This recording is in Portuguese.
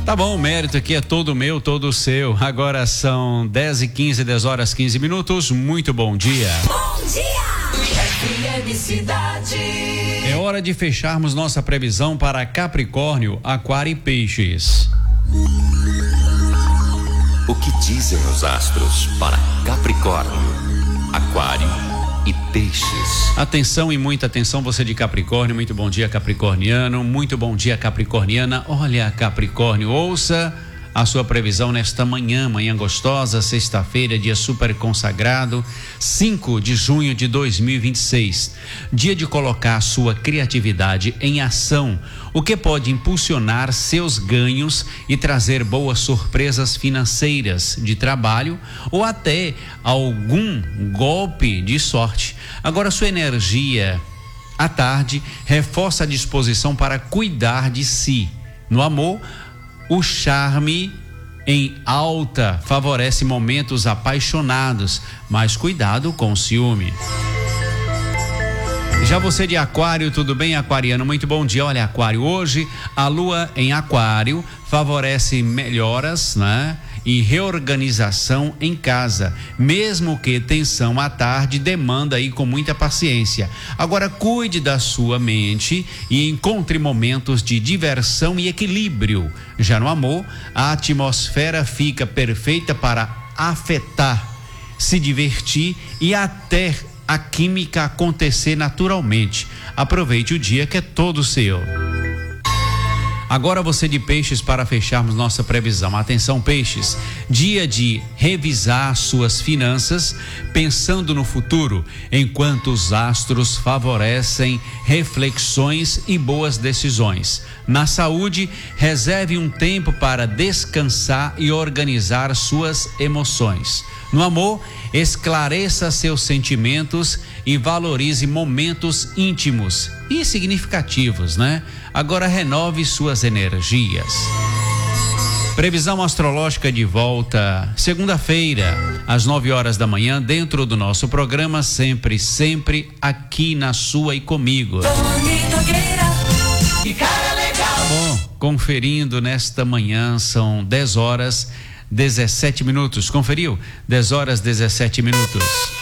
Tá bom, o mérito aqui é todo meu, todo seu. Agora são 10h15, 10h15. Muito bom dia. Bom dia! FM Cidade. É hora de fecharmos nossa previsão para Capricórnio, Aquário e Peixes. O que dizem os astros para Capricórnio, Aquário e Peixes? Atenção e muita atenção, você de Capricórnio. Muito bom dia, capricorniano. Muito bom dia, capricorniana. Olha, Capricórnio, ouça a sua previsão nesta manhã gostosa, sexta-feira, dia super consagrado, 5 de junho de 2026. Dia de colocar a sua criatividade em ação, o que pode impulsionar seus ganhos e trazer boas surpresas financeiras, de trabalho ou até algum golpe de sorte. Agora, sua energia à tarde reforça a disposição para cuidar de si. No amor, o charme em alta favorece momentos apaixonados, mas cuidado com o ciúme. Já você de Aquário, tudo bem, aquariano? Muito bom dia. Olha, Aquário, hoje a lua em Aquário favorece melhoras, né? E reorganização em casa, mesmo que tensão à tarde demanda aí com muita paciência. Agora cuide da sua mente e encontre momentos de diversão e equilíbrio. Já no amor, a atmosfera fica perfeita para afetar, se divertir e até a química acontecer naturalmente. Aproveite o dia que é todo seu. Agora você de Peixes, para fecharmos nossa previsão. Atenção, Peixes, dia de revisar suas finanças, pensando no futuro, enquanto os astros favorecem reflexões e boas decisões. Na saúde, reserve um tempo para descansar e organizar suas emoções. No amor, esclareça seus sentimentos e valorize momentos íntimos e significativos, né? Agora renove suas energias. Previsão astrológica de volta segunda-feira, às 9h da manhã, dentro do nosso programa, sempre aqui na sua e comigo. Tá bom, conferindo nesta manhã, são 10h17. Conferiu? 10h17.